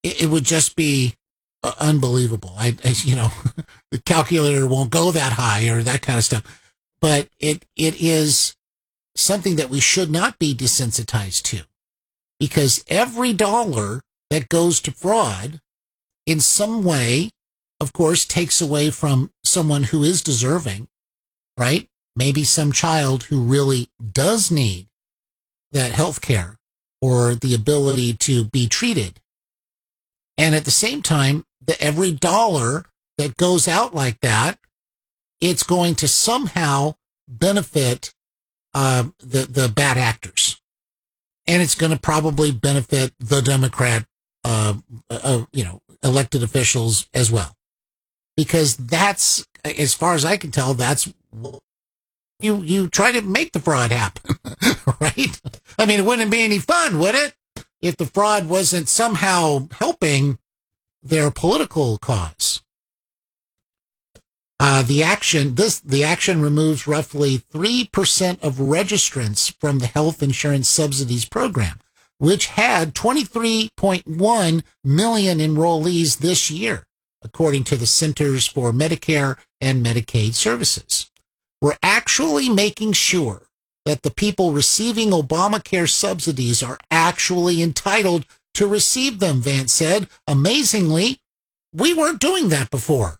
it would just be unbelievable. The calculator won't go that high or that kind of stuff. But it is something that we should not be desensitized to, because every dollar that goes to fraud in some way, of course, takes away from someone who is deserving, right? Maybe some child who really does need that health care or the ability to be treated. And at the same time, every dollar that goes out like that, it's going to somehow benefit the bad actors. And it's going to probably benefit the Democrat, elected officials as well. Because that's, as far as I can tell, that's you try to make the fraud happen, right? I mean, it wouldn't be any fun, would it? If the fraud wasn't somehow helping their political cause. The action removes roughly 3% of registrants from the health insurance subsidies program, which had 23.1 million enrollees this year, according to the Centers for Medicare and Medicaid Services. We're actually making sure that the people receiving Obamacare subsidies are actually entitled to receive them, Vance said. Amazingly, we weren't doing that before.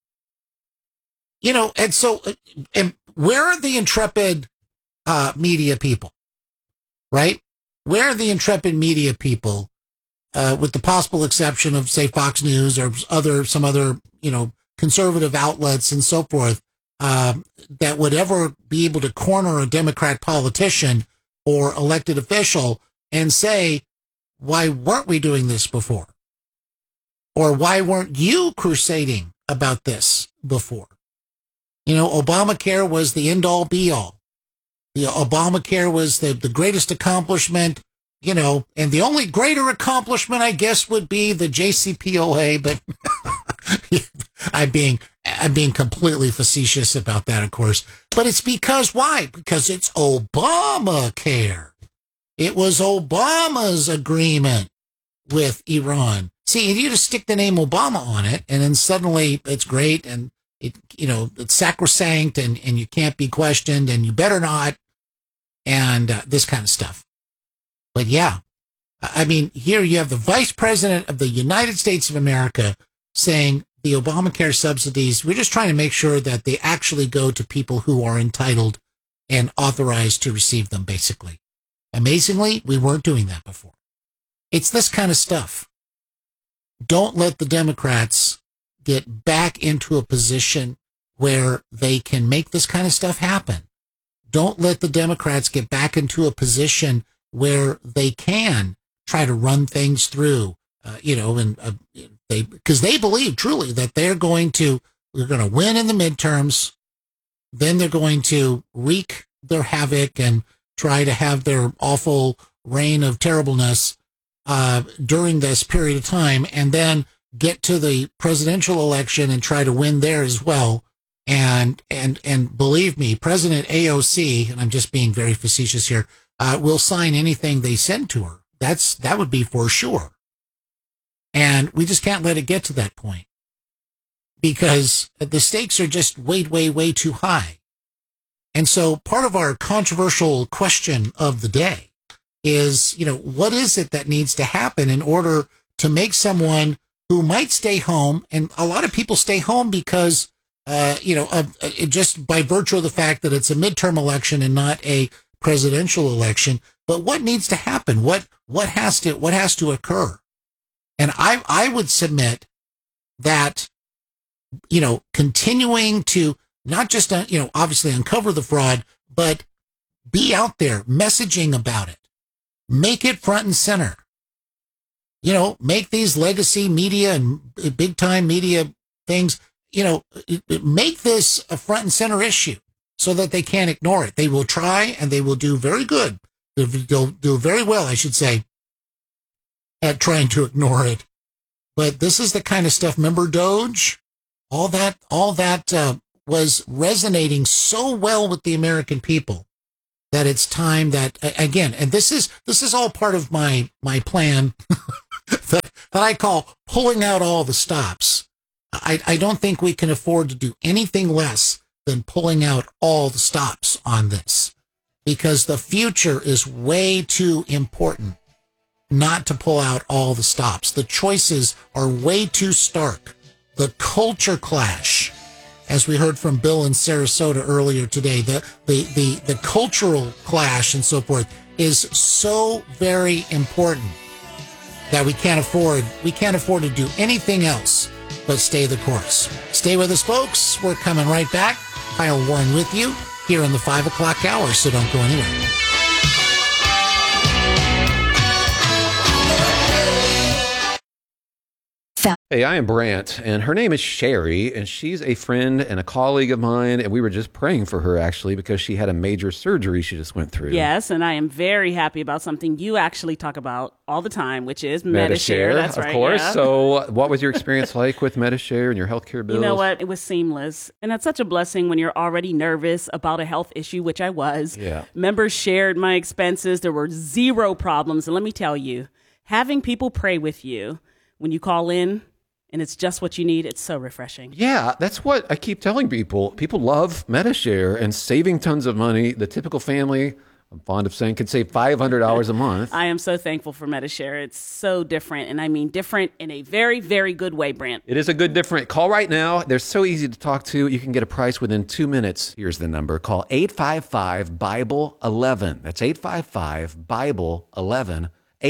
And so, and where are the intrepid media people, right? Where are the intrepid media people, with the possible exception of, say, Fox News or some other, conservative outlets and so forth, that would ever be able to corner a Democrat politician or elected official and say, why weren't we doing this before? Or why weren't you crusading about this before? Obamacare was the end-all, be-all. The Obamacare was the greatest accomplishment, and the only greater accomplishment, I guess, would be the JCPOA, but I'm being completely facetious about that, of course. But it's because, why? Because it's Obamacare. It was Obama's agreement with Iran. See, you just stick the name Obama on it, and then suddenly it's great, and it's sacrosanct, and you can't be questioned, and you better not, and this kind of stuff. But yeah, I mean, here you have the Vice President of the United States of America saying the Obamacare subsidies, we're just trying to make sure that they actually go to people who are entitled and authorized to receive them, basically. Amazingly, we weren't doing that before. It's this kind of stuff. Don't let the Democrats get back into a position where they can make this kind of stuff happen. Don't let the Democrats get back into a position where they can try to run things through, because they believe truly that they're going to win in the midterms. Then they're going to wreak their havoc and try to have their awful reign of terribleness during this period of time, and then get to the presidential election and try to win there as well. And believe me, President AOC, and I'm just being very facetious here, will sign anything they send to her. That would be for sure. And we just can't let it get to that point, because the stakes are just way, way, way too high. And so part of our controversial question of the day is, what is it that needs to happen in order to make someone who might stay home, and a lot of people stay home because, just by virtue of the fact that it's a midterm election and not a presidential election. But what needs to happen? What has to occur? And I would submit that, continuing to not just, obviously uncover the fraud, but be out there messaging about it. Make it front and center. Make these legacy media and big time media things, make this a front and center issue so that they can't ignore it. They will try, and they will do very good. They'll do very well, I should say, at trying to ignore it. But this is the kind of stuff, remember Doge? All that was resonating so well with the American people that it's time that, again, and this is all part of my plan. that I call pulling out all the stops. I don't think we can afford to do anything less than pulling out all the stops on this, because the future is way too important not to pull out all the stops. The choices are way too stark. The culture clash, as we heard from Bill in Sarasota earlier today, the cultural clash and so forth is so very important that we can't afford to do anything else but stay the course. Stay with us, folks. We're coming right back. Kyle Warren with you here in the 5 o'clock hour, so don't go anywhere. Hey, I am Brant, and her name is Sherry, and she's a friend and a colleague of mine, and we were just praying for her, actually, because she had a major surgery she just went through. Yes, and I am very happy about something you actually talk about all the time, which is Medi-Share. That's right, of course. Yeah. So what was your experience like with Medi-Share and your healthcare bills? You know what? It was seamless, and it's such a blessing when you're already nervous about a health issue, which I was. Yeah. Members shared my expenses. There were zero problems, and let me tell you, having people pray with you when you call in, and it's just what you need, it's so refreshing. Yeah, that's what I keep telling people. People love Medi-Share and saving tons of money. The typical family, I'm fond of saying, could save $500 a month. I am so thankful for Medi-Share. It's so different, and I mean different in a very, very good way, Brant. It is a good different. Call right now. They're so easy to talk to. You can get a price within 2 minutes. Here's the number. Call 855-BIBLE-11. That's 855-BIBLE-11.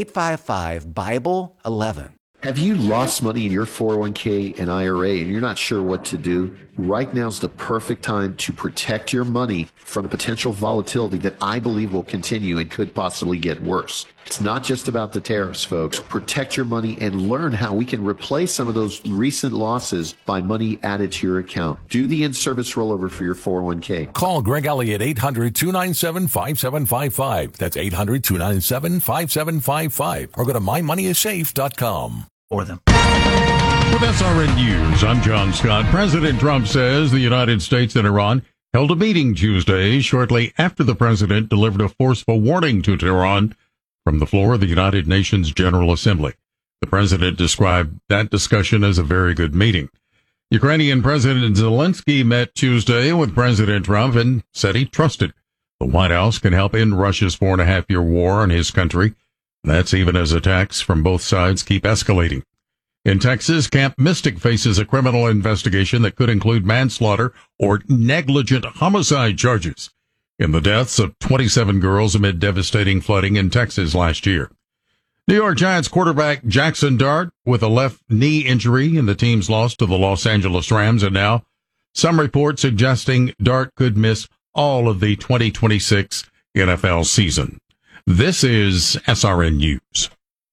855-BIBLE-11. Have you lost money in your 401k and IRA and you're not sure what to do? Right now is the perfect time to protect your money from the potential volatility that I believe will continue and could possibly get worse. It's not just about the tariffs, folks. Protect your money and learn how we can replace some of those recent losses by money added to your account. Do the in-service rollover for your 401k. Call Greg Elliott 800-297-5755. That's 800-297-5755. Or go to mymoneyissafe.com. For them. With SRN News, I'm John Scott. President Trump says the United States and Iran held a meeting Tuesday shortly after the president delivered a forceful warning to Tehran from the floor of the United Nations General Assembly. The president described that discussion as a very good meeting. Ukrainian President Zelensky met Tuesday with President Trump and said he trusted the White House can help end Russia's 4.5-year war on his country. That's even as attacks from both sides keep escalating. In Texas, Camp Mystic faces a criminal investigation that could include manslaughter or negligent homicide charges in the deaths of 27 girls amid devastating flooding in Texas last year. New York Giants quarterback Jackson Dart with a left knee injury in the team's loss to the Los Angeles Rams, and now some reports suggesting Dart could miss all of the 2026 NFL season. This is SRN News.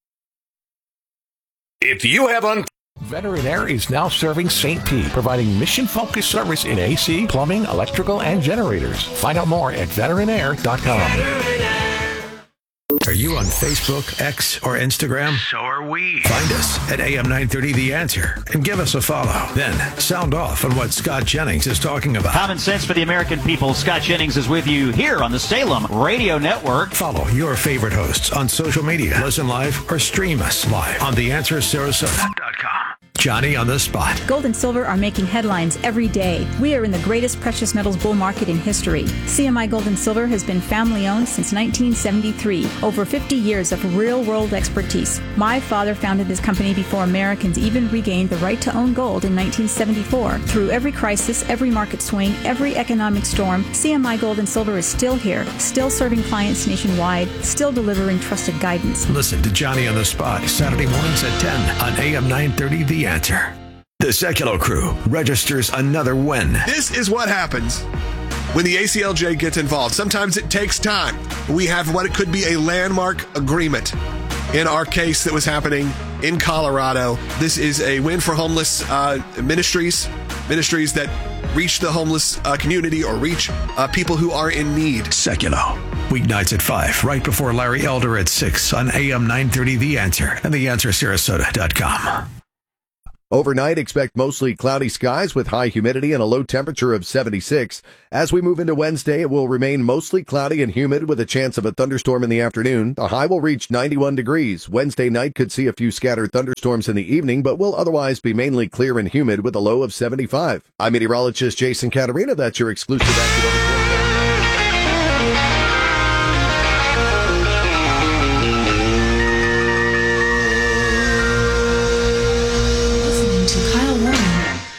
If you have Veteran Air is now serving St. Pete, providing mission-focused service in AC, plumbing, electrical, and generators. Find out more at veteranair.com. Are you on Facebook, X, or Instagram? So are we. Find us at AM 930 The Answer and give us a follow. Then sound off on what Scott Jennings is talking about. Common sense for the American people. Scott Jennings is with you here on the Salem Radio Network. Follow your favorite hosts on social media. Listen live or stream us live on TheAnswerSarasota.com. Johnny on the spot. Gold and silver are making headlines every day. We are in the greatest precious metals bull market in history. CMI Gold and Silver has been family-owned since 1973. Over 50 years of real-world expertise. My father founded this company before Americans even regained the right to own gold in 1974. Through every crisis, every market swing, every economic storm, CMI Gold and Silver is still here, still serving clients nationwide, still delivering trusted guidance. Listen to Johnny on the Spot, Saturday mornings at 10 on AM 930 The Answer. The Secular Crew registers another win. This is what happens when the ACLJ gets involved. Sometimes it takes time. We have what it could be a landmark agreement. In our case that was happening in Colorado, this is a win for homeless ministries that reach the homeless community or reach people who are in need. Secular. Weeknights at 5, right before Larry Elder at 6 on AM 930 The Answer and TheAnswerSarasota.com. Overnight, expect mostly cloudy skies with high humidity and a low temperature of 76. As we move into Wednesday, it will remain mostly cloudy and humid with a chance of a thunderstorm in the afternoon. The high will reach 91 degrees. Wednesday night could see a few scattered thunderstorms in the evening, but will otherwise be mainly clear and humid with a low of 75. I'm meteorologist Jason Caterina. That's your exclusive AccuWeather forecast.